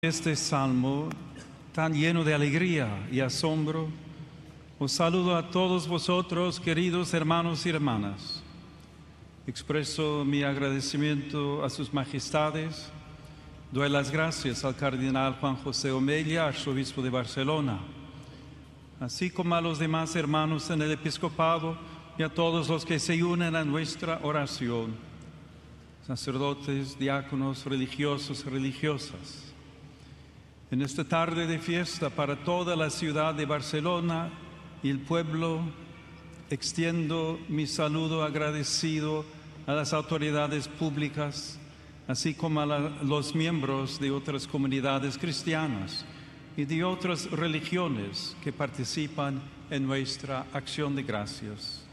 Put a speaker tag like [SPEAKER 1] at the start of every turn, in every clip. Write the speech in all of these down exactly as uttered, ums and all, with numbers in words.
[SPEAKER 1] Este salmo tan lleno de alegría y asombro, os saludo a todos vosotros, queridos hermanos y hermanas. Expreso mi agradecimiento a sus majestades. Doy las gracias al cardenal Juan José Omeya, arzobispo de Barcelona, así como a los demás hermanos en el episcopado y a todos los que se unen a nuestra oración, sacerdotes, diáconos, religiosos, religiosas. En esta tarde de fiesta para toda la ciudad de Barcelona y el pueblo, extiendo mi saludo agradecido a las autoridades públicas, así como a la, los miembros de otras comunidades cristianas y de otras religiones que participan en nuestra acción de gracias.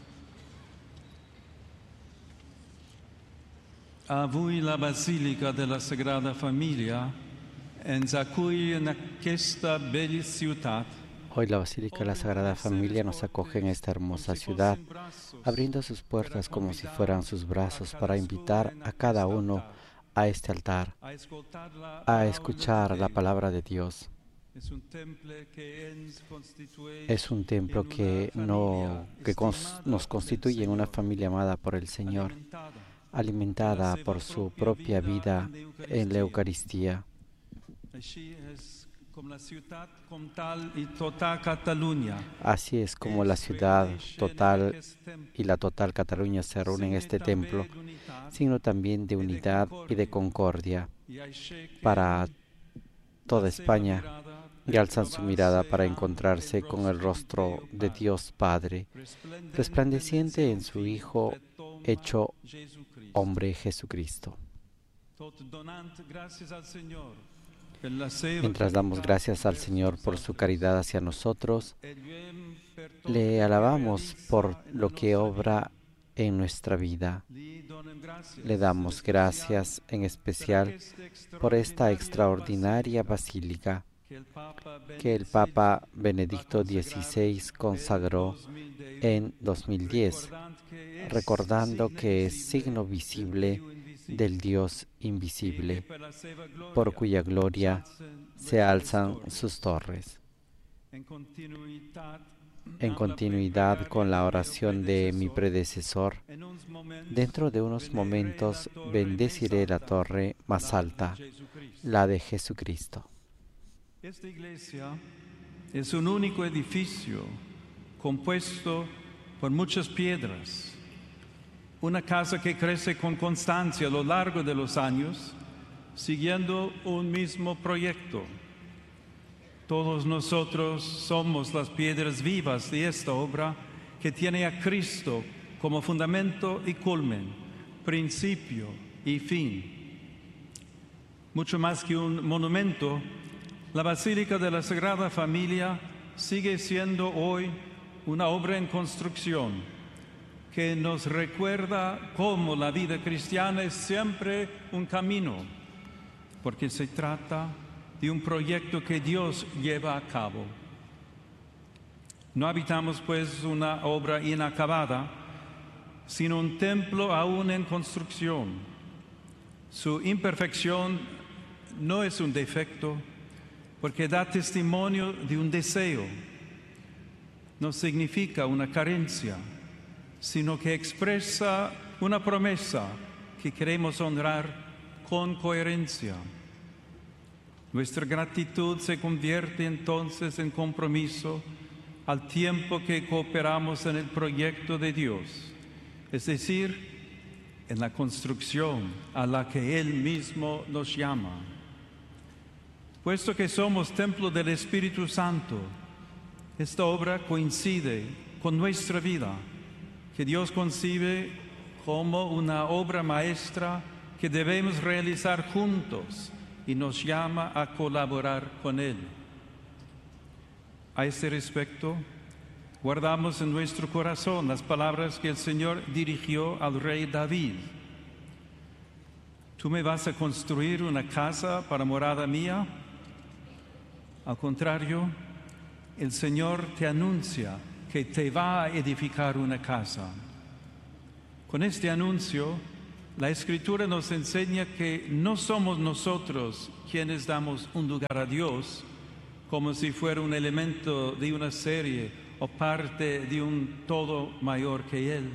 [SPEAKER 1] Avui la Basílica de la Sagrada Familia ens acull en aquesta bella ciutat.
[SPEAKER 2] Hoy la Basílica de la Sagrada Familia nos acoge en esta hermosa ciudad, abriendo sus puertas como si fueran sus brazos para invitar a cada uno a este altar, a escuchar la palabra de Dios. Es un templo que, no, que cons, nos constituye en una familia amada por el Señor, alimentada por su propia vida en la Eucaristía. Así es como la ciudad total y la total Cataluña se reúnen en este templo, signo también de unidad y de concordia para toda España, y alzan su mirada para encontrarse con el rostro de Dios Padre, resplandeciente en su Hijo hecho hombre, Jesucristo. Mientras damos gracias al Señor por su caridad hacia nosotros, le alabamos por lo que obra en nuestra vida. Le damos gracias en especial por esta extraordinaria basílica que el Papa Benedicto dieciséis consagró en dos mil diez, recordando que es signo visible del Dios invisible, por cuya gloria se alzan sus torres. En continuidad con la oración de mi predecesor, dentro de unos momentos bendeciré la torre más alta, la de Jesucristo.
[SPEAKER 1] Esta iglesia es un único edificio compuesto por muchas piedras. Una casa que crece con constancia a lo largo de los años, siguiendo un mismo proyecto. Todos nosotros somos las piedras vivas de esta obra que tiene a Cristo como fundamento y culmen, principio y fin. Mucho más que un monumento, la Basílica de la Sagrada Familia sigue siendo hoy una obra en construcción, que nos recuerda cómo la vida cristiana es siempre un camino, porque se trata de un proyecto que Dios lleva a cabo. No habitamos pues una obra inacabada, sino un templo aún en construcción. Su imperfección no es un defecto, porque da testimonio de un deseo. No significa una carencia, sino que expresa una promesa que queremos honrar con coherencia. Nuestra gratitud se convierte entonces en compromiso al tiempo que cooperamos en el proyecto de Dios, es decir, en la construcción a la que Él mismo nos llama. Puesto que somos templo del Espíritu Santo, esta obra coincide con nuestra vida, que Dios concibe como una obra maestra que debemos realizar juntos y nos llama a colaborar con Él. A este respecto, guardamos en nuestro corazón las palabras que el Señor dirigió al rey David. ¿Tú me vas a construir una casa para morada mía? Al contrario, el Señor te anuncia que te va a edificar una casa. Con este anuncio, La Escritura nos enseña que no somos nosotros quienes damos un lugar a Dios como si fuera un elemento de una serie o parte de un todo mayor que Él.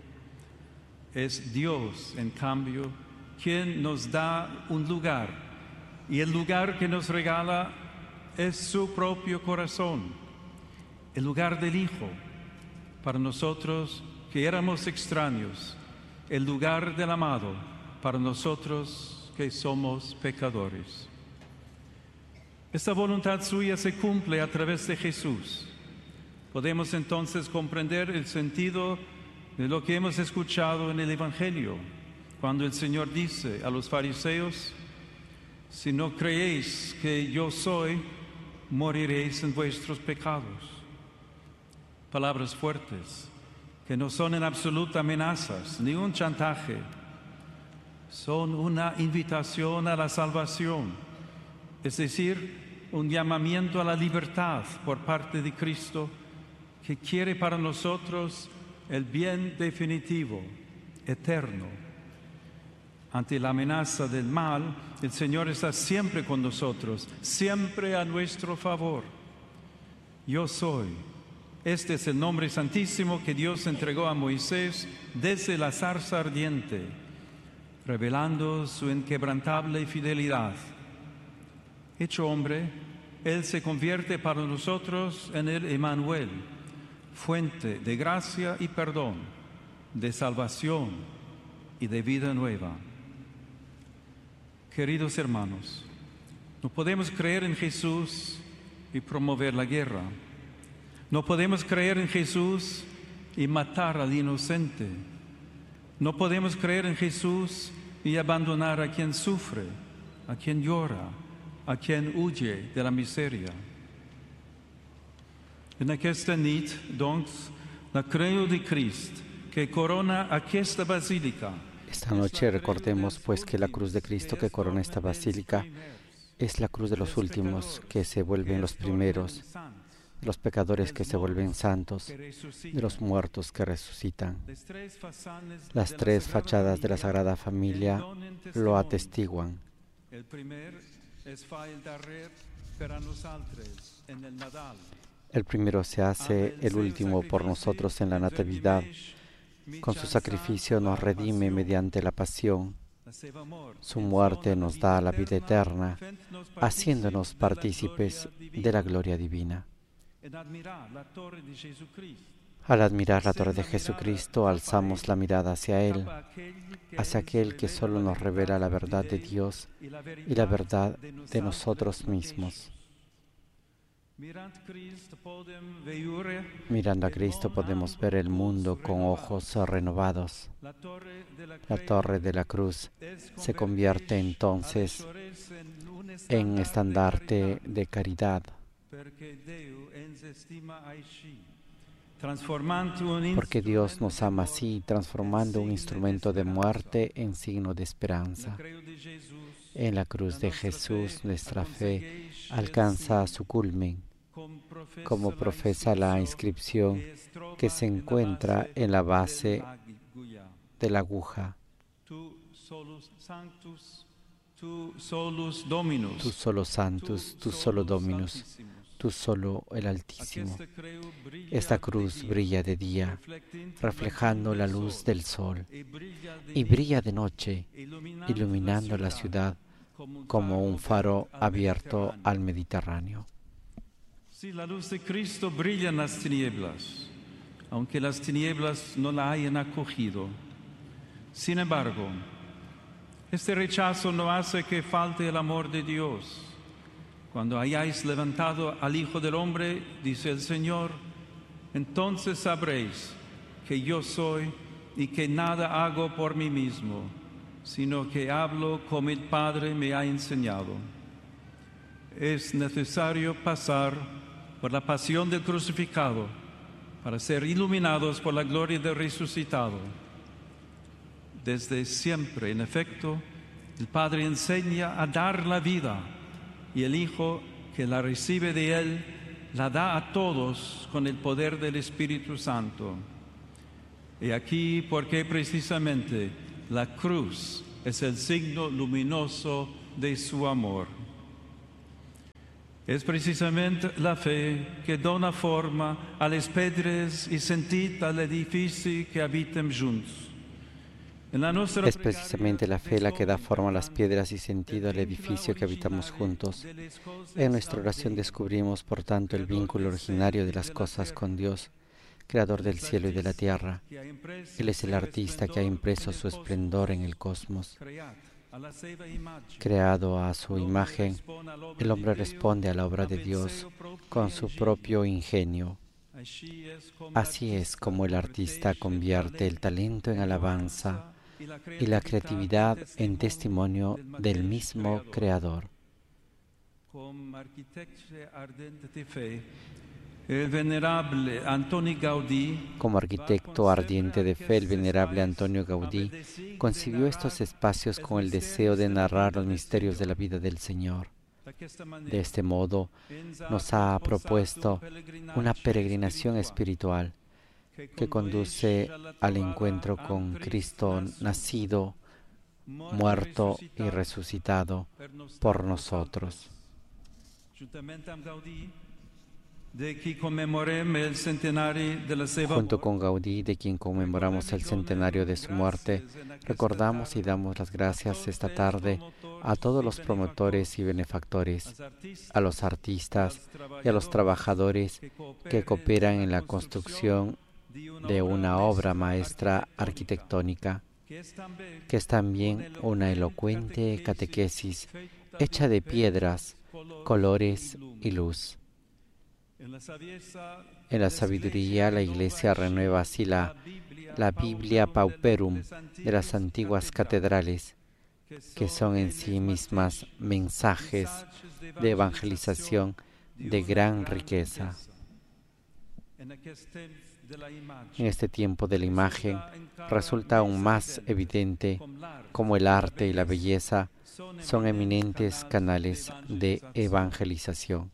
[SPEAKER 1] Es Dios, en cambio, quien nos da un lugar, y el lugar que nos regala es su propio corazón, el lugar del Hijo, para nosotros que éramos extraños, el lugar del amado, para nosotros que somos pecadores. Esta voluntad suya se cumple a través de Jesús. Podemos entonces comprender el sentido de lo que hemos escuchado en el Evangelio, cuando el Señor dice a los fariseos: si no creéis que yo soy, moriréis en vuestros pecados. Palabras fuertes, que no son en absoluta amenazas ni un chantaje, son una invitación a la salvación, es decir, un llamamiento a la libertad por parte de Cristo, que quiere para nosotros el bien definitivo, eterno. Ante la amenaza del mal, el Señor está siempre con nosotros, siempre a nuestro favor. Yo soy. Este es el nombre santísimo que Dios entregó a Moisés desde la zarza ardiente, revelando su inquebrantable fidelidad. Hecho hombre, Él se convierte para nosotros en el Emmanuel, fuente de gracia y perdón, de salvación y de vida nueva. Queridos hermanos, no podemos creer en Jesús y promover la guerra. No podemos creer en Jesús y matar al inocente. No podemos creer en Jesús y abandonar a quien sufre, a quien llora, a quien huye de la miseria. En aquesta nit, doncs, la creu de Crist, que corona aquesta basílica.
[SPEAKER 2] Esta noche recordemos pues que la cruz de Cristo que corona esta basílica es la cruz de los últimos que se vuelven los primeros, de los pecadores que se vuelven santos, de los muertos que resucitan. Las tres fachadas de la Sagrada Familia lo atestiguan. El primero se hace el último por nosotros en la Natividad. Con su sacrificio nos redime mediante la pasión. Su muerte nos da la vida eterna, haciéndonos partícipes de la gloria divina. Al admirar la torre de Jesucristo, alzamos la mirada hacia Él, hacia aquel que solo nos revela la verdad de Dios y la verdad de nosotros mismos. Mirando a Cristo podemos ver el mundo con ojos renovados. La torre de la cruz se convierte entonces en estandarte de caridad, porque Dios nos ama así, transformando un instrumento de muerte en signo de esperanza. En la cruz de Jesús nuestra fe alcanza su culmen, como profesa la inscripción que se encuentra en la base de la aguja. Tu solus Sanctus, tu solo Dominus, tú solo el Altísimo. Esta cruz brilla de día, reflejando la luz del sol, y brilla de noche, iluminando la ciudad como un faro abierto al Mediterráneo.
[SPEAKER 1] Sí, la luz de Cristo brilla en las tinieblas, aunque las tinieblas no la hayan acogido. Sin embargo, este rechazo no hace que falte el amor de Dios. Cuando hayáis levantado al Hijo del Hombre, dice el Señor, entonces sabréis que yo soy y que nada hago por mí mismo, sino que hablo como el Padre me ha enseñado. Es necesario pasar por la pasión del crucificado para ser iluminados por la gloria del resucitado. Desde siempre, en efecto, el Padre enseña a dar la vida, y el Hijo que la recibe de Él la da a todos con el poder del Espíritu Santo. Y aquí, porque precisamente la cruz es el signo luminoso de su amor. Es precisamente la fe que dona forma a les pedres y sentit a l'edifici que habitem junts.
[SPEAKER 2] Es precisamente la fe la que da forma a las piedras y sentido al edificio que habitamos juntos. En nuestra oración descubrimos, por tanto, el vínculo originario de las cosas con Dios, creador del cielo y de la tierra. Él es el artista que ha impreso su esplendor en el cosmos. Creado a su imagen, el hombre responde a la obra de Dios con su propio ingenio. Así es como el artista convierte el talento en alabanza y la creatividad en testimonio del mismo Creador. Como arquitecto ardiente de fe, el venerable Antonio Gaudí concibió estos espacios con el deseo de narrar los misterios de la vida del Señor. De este modo, nos ha propuesto una peregrinación espiritual que conduce al encuentro con Cristo nacido, muerto y resucitado por nosotros. Junto con Gaudí, de quien conmemoramos el centenario de su muerte, recordamos y damos las gracias esta tarde a todos los promotores y benefactores, a los artistas y a los trabajadores que cooperan en la construcción de una obra maestra arquitectónica, que es también una elocuente catequesis hecha de piedras, colores y luz. En la sabiduría, la Iglesia renueva así la, la Biblia Pauperum de las antiguas catedrales, que son en sí mismas mensajes de evangelización de gran riqueza. En este tiempo de la imagen resulta aún más evidente cómo el arte y la belleza son eminentes canales de evangelización.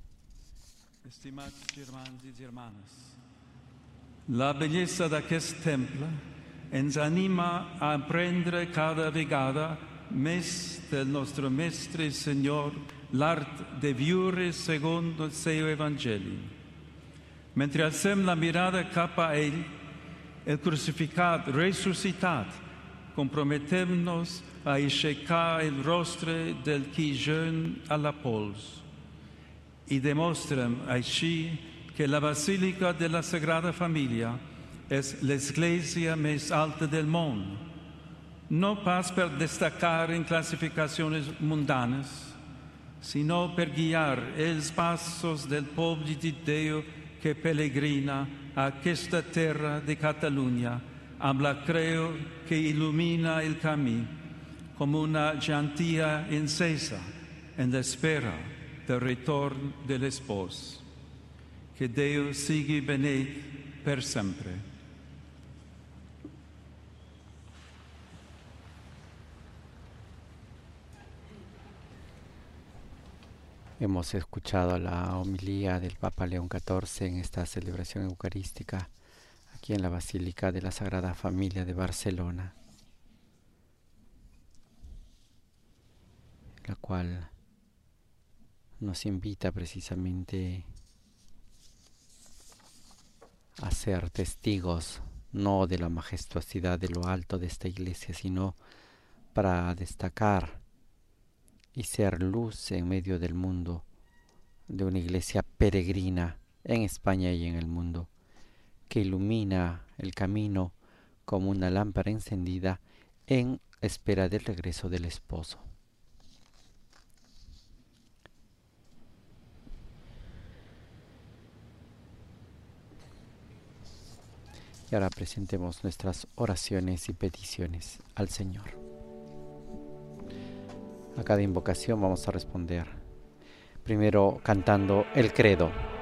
[SPEAKER 1] La bellesa d'aquest temple ens anima a aprendre cada vegada més del nostre Mestre i Senyor l'art de viure segons el seu Evangeli. Mentre alcem la mirada cap a ell, el crucificat, ressuscitat, comprometem-nos a aixecar el rostre del qui jeûne a la pols i demostrem així que la Basílica de la Sagrada Família és l'església més alta del món, no pas per destacar en classificacions mundanes, sinó per guiar els passos del poble de Déu que peregrina a aquesta terra de Catalunya amb la creu que il·lumina el camí com una llantia encesa en l'espera del retorn de l'espòs. Que Déu sigui beneit per sempre.
[SPEAKER 2] Hemos escuchado la homilía del Papa León catorce en esta celebración eucarística aquí en la Basílica de la Sagrada Familia de Barcelona, la cual nos invita precisamente a ser testigos no de la majestuosidad de lo alto de esta iglesia, sino para destacar y ser luz en medio del mundo, de una iglesia peregrina en España y en el mundo, que ilumina el camino como una lámpara encendida en espera del regreso del esposo. Y ahora presentemos nuestras oraciones y peticiones al Señor. A cada invocación vamos a responder primero cantando el credo.